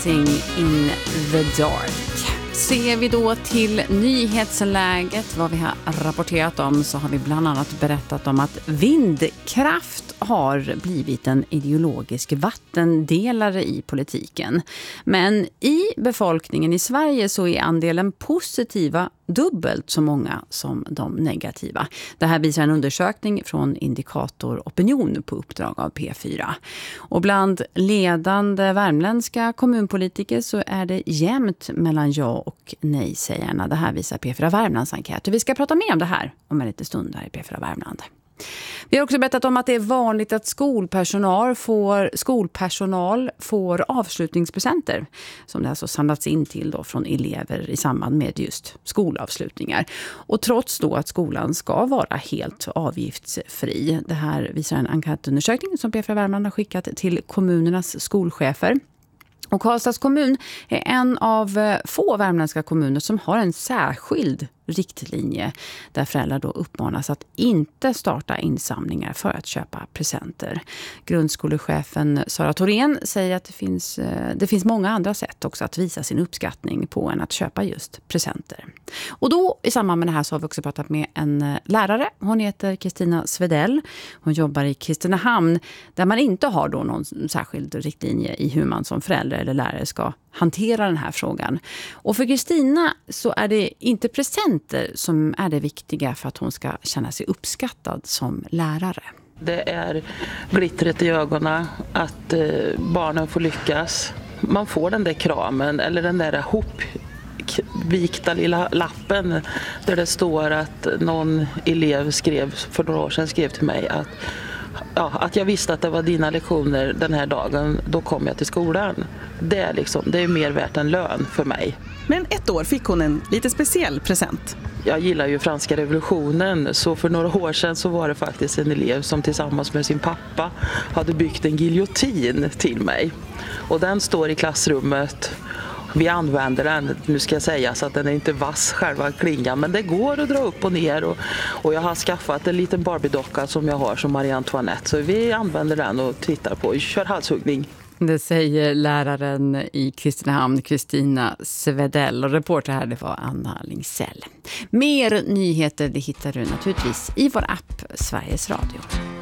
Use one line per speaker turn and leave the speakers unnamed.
Sing in the dark. Ser vi då till nyhetsläget, vad vi har rapporterat om, så har vi bland annat berättat om att vindkraft har blivit en ideologisk vattendelare i politiken. Men i befolkningen i Sverige så är andelen positiva dubbelt så många som de negativa. Det här visar en undersökning från Indikator Opinion på uppdrag av P4. Och bland ledande värmländska kommunpolitiker så är det jämnt mellan ja och nej-sägarna. Det här visar P4 Värmlands enkät. Och vi ska prata mer om det här om en liten stund här i P4 Värmland. Vi har också berättat om att det är vanligt att skolpersonal får avslutningspresenter som det alltså samlats in till då från elever i samband med just skolavslutningar. Och trots då att skolan ska vara helt avgiftsfri. Det här visar en enkätundersökning som P4 Värmland har skickat till kommunernas skolchefer. Och Karlstads kommun är en av få värmländska kommuner som har en särskild riktlinje där föräldrar då uppmanas att inte starta insamlingar för att köpa presenter. Grundskolechefen Sara Thorén säger att det finns många andra sätt också att visa sin uppskattning på än att köpa just presenter. Och då i samband med det här så har vi också pratat med en lärare. Hon heter Kristina Svedell. Hon jobbar i Kristinehamn där man inte har då någon särskild riktlinje i hur man som förälder eller lärare ska hantera den här frågan. Och för Kristina så är det inte presenter som är det viktiga för att hon ska känna sig uppskattad som lärare.
Det är glittret i ögonen, att barnen får lyckas. Man får den där kramen eller den där hopvikta lilla lappen där det står att någon elev för några år sedan skrev till mig att jag visste att det var dina lektioner den här dagen, då kom jag till skolan. Det är mer värt än lön för mig.
Men ett år fick hon en lite speciell present.
Jag gillar ju franska revolutionen, så för några år sedan så var det faktiskt en elev som tillsammans med sin pappa hade byggt en giljotin till mig. Och den står i klassrummet. Vi använder den, nu ska jag säga så att den är inte vass själva klingan, men det går att dra upp och ner och jag har skaffat en liten Barbie-docka som jag har som Marie Antoinette, så vi använder den och tittar på, kör halshuggning.
Det säger läraren i Kristinehamn, Kristina Svedell, och reporter här det var Anna Lingsell. Mer nyheter det hittar du naturligtvis i vår app Sveriges Radio.